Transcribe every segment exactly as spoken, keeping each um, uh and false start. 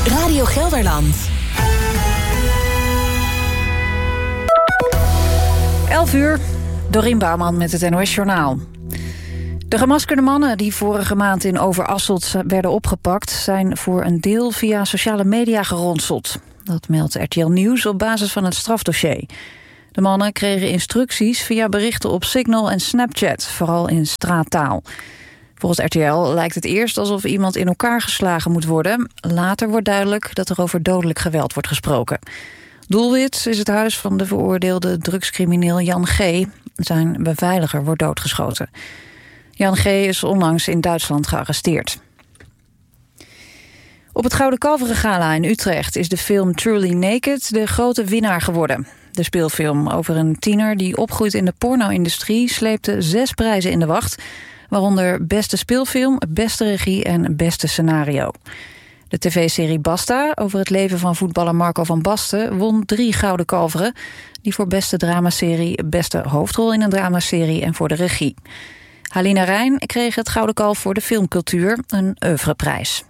Radio Gelderland. elf uur, Dorien Bouwman met het N O S Journaal. De gemaskerde mannen die vorige maand in Overasselt werden opgepakt... zijn voor een deel via sociale media geronseld. Dat meldt R T L Nieuws op basis van het strafdossier. De mannen kregen instructies via berichten op Signal en Snapchat... vooral in straattaal. Volgens R T L lijkt het eerst alsof iemand in elkaar geslagen moet worden. Later wordt duidelijk dat er over dodelijk geweld wordt gesproken. Doelwit is het huis van de veroordeelde drugscrimineel Jan G. Zijn beveiliger wordt doodgeschoten. Jan G. is onlangs in Duitsland gearresteerd. Op het Gouden Kalveren Gala in Utrecht is de film Truly Naked de grote winnaar geworden. De speelfilm over een tiener die opgroeit in de porno-industrie sleepte zes prijzen in de wacht, waaronder beste speelfilm, beste regie en beste scenario. De tv-serie Basta over het leven van voetballer Marco van Basten won drie Gouden Kalveren, die voor beste dramaserie, beste hoofdrol in een dramaserie en voor de regie. Halina Rijn kreeg het Gouden Kalf voor de filmcultuur, een oeuvreprijs.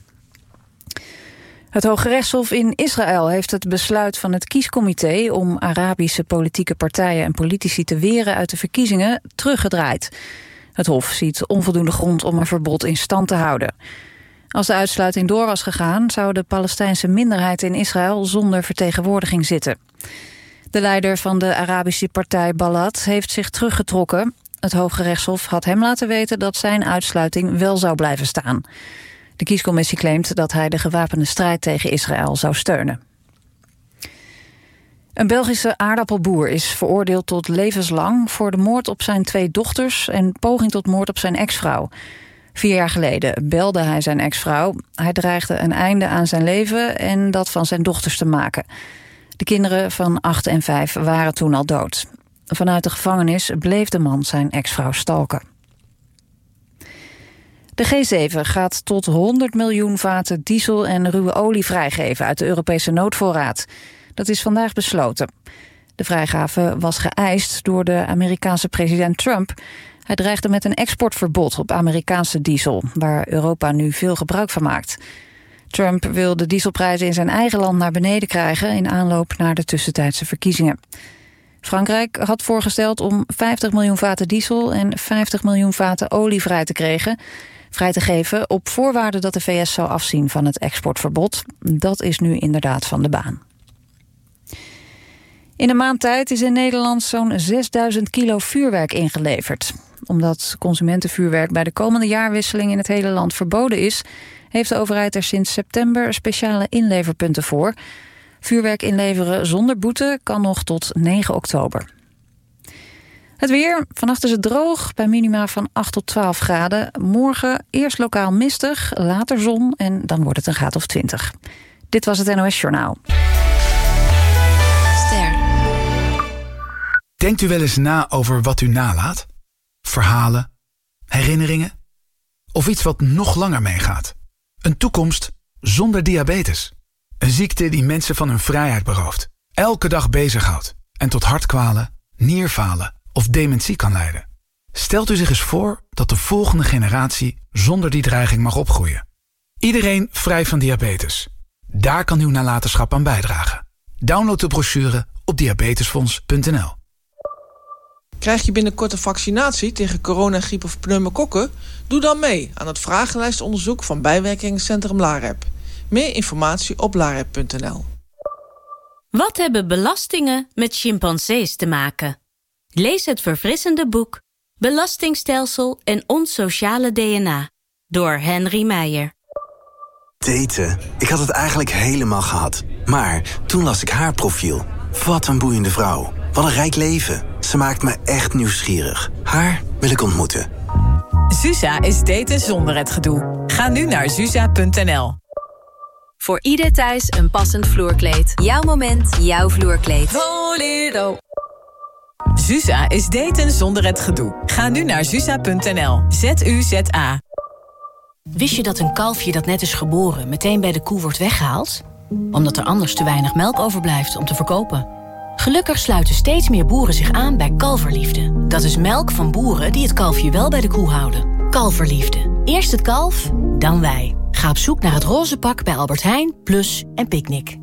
Het Hooggerechtshof in Israël heeft het besluit van het kiescomité om Arabische politieke partijen en politici te weren uit de verkiezingen teruggedraaid. Het Hof ziet onvoldoende grond om een verbod in stand te houden. Als de uitsluiting door was gegaan, zou de Palestijnse minderheid in Israël zonder vertegenwoordiging zitten. De leider van de Arabische partij Balad heeft zich teruggetrokken. Het Hooggerechtshof had hem laten weten dat zijn uitsluiting wel zou blijven staan. De kiescommissie claimt dat hij de gewapende strijd tegen Israël zou steunen. Een Belgische aardappelboer is veroordeeld tot levenslang voor de moord op zijn twee dochters en poging tot moord op zijn ex-vrouw. Vier jaar geleden belde hij zijn ex-vrouw. Hij dreigde een einde aan zijn leven en dat van zijn dochters te maken. De kinderen van acht en vijf waren toen al dood. Vanuit de gevangenis bleef de man zijn ex-vrouw stalken. De G zeven gaat tot honderd miljoen vaten diesel en ruwe olie vrijgeven uit de Europese noodvoorraad. Dat is vandaag besloten. De vrijgave was geëist door de Amerikaanse president Trump. Hij dreigde met een exportverbod op Amerikaanse diesel, waar Europa nu veel gebruik van maakt. Trump wil de dieselprijzen in zijn eigen land naar beneden krijgen in aanloop naar de tussentijdse verkiezingen. Frankrijk had voorgesteld om vijftig miljoen vaten diesel en vijftig miljoen vaten olie vrij te krijgen, vrij te geven op voorwaarde dat de V S zou afzien van het exportverbod. Dat is nu inderdaad van de baan. In een maand tijd is in Nederland zo'n zesduizend kilo vuurwerk ingeleverd. Omdat consumentenvuurwerk bij de komende jaarwisseling in het hele land verboden is, heeft de overheid er sinds september speciale inleverpunten voor. Vuurwerk inleveren zonder boete kan nog tot negen oktober. Het weer. Vannacht is het droog, bij minima van acht tot twaalf graden. Morgen eerst lokaal mistig, later zon en dan wordt het een graad of twintig. Dit was het N O S Journaal. Ster. Denkt u wel eens na over wat u nalaat? Verhalen, herinneringen? Of iets wat nog langer meegaat? Een toekomst zonder diabetes. Een ziekte die mensen van hun vrijheid berooft, elke dag bezighoudt en tot hartkwalen, nierfalen of dementie kan leiden. Stelt u zich eens voor dat de volgende generatie zonder die dreiging mag opgroeien. Iedereen vrij van diabetes. Daar kan uw nalatenschap aan bijdragen. Download de brochure op diabetesfonds punt n l. Krijg je binnenkort een vaccinatie tegen corona, griep of pneumokokken? Doe dan mee aan het vragenlijstonderzoek van bijwerkingencentrum LAREP. Meer informatie op larep punt n l. Wat hebben belastingen met chimpansees te maken? Lees het verfrissende boek Belastingstelsel en ons sociale D N A door Henry Meijer. Daten. Ik had het eigenlijk helemaal gehad. Maar toen las ik haar profiel. Wat een boeiende vrouw. Wat een rijk leven. Ze maakt me echt nieuwsgierig. Haar wil ik ontmoeten. Zuza is daten zonder het gedoe. Ga nu naar zuza punt n l. Voor ieder thuis een passend vloerkleed. Jouw moment, jouw vloerkleed. Volero. Zuza is daten zonder het gedoe. Ga nu naar zuza punt n l. Z U Z A. Wist je dat een kalfje dat net is geboren meteen bij de koe wordt weggehaald? Omdat er anders te weinig melk overblijft om te verkopen. Gelukkig sluiten steeds meer boeren zich aan bij Kalverliefde. Dat is melk van boeren die het kalfje wel bij de koe houden. Kalverliefde. Eerst het kalf, dan wij. Ga op zoek naar het roze pak bij Albert Heijn, Plus en Picnic.